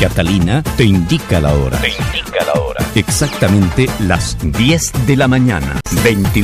Catalina te indica la hora. Exactamente las 10 de la mañana, 21